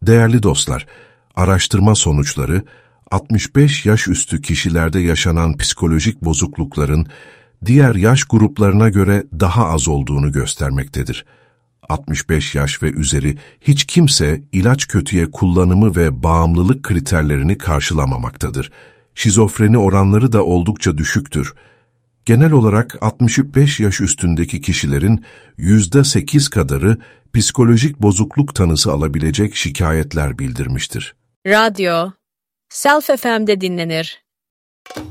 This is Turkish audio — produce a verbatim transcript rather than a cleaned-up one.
Değerli dostlar, araştırma sonuçları, altmış beş yaş üstü kişilerde yaşanan psikolojik bozuklukların diğer yaş gruplarına göre daha az olduğunu göstermektedir. altmış beş yaş ve üzeri hiç kimse ilaç kötüye kullanımı ve bağımlılık kriterlerini karşılamamaktadır. Şizofreni oranları da oldukça düşüktür. Genel olarak altmış beş yaş üstündeki kişilerin yüzde sekiz kadarı psikolojik bozukluk tanısı alabilecek şikayetler bildirmiştir. Radyo, Self F M'de dinlenir.